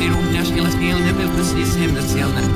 ironia, hela spelen, det är väl precis himla